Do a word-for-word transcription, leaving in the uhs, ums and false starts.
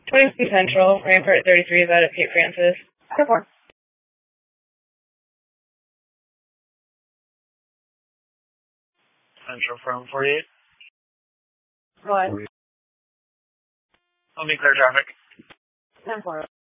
twenty-one Central, Rampart thirty-three is out at Cape Francis. ten four. Central from forty-eight. Go ahead. Let me clear traffic. ten four.